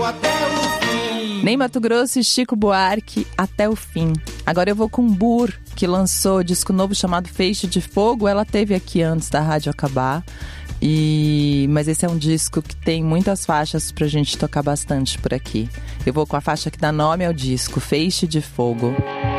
até o fim. Ney Matogrosso e Chico Buarque, Até o Fim. Agora eu vou com Bur, que lançou disco novo chamado Feixe de Fogo. Ela teve aqui antes da rádio acabar. Mas esse é um disco que tem muitas faixas pra gente tocar bastante por aqui. Eu vou com a faixa que dá nome ao disco, Feixe de Fogo.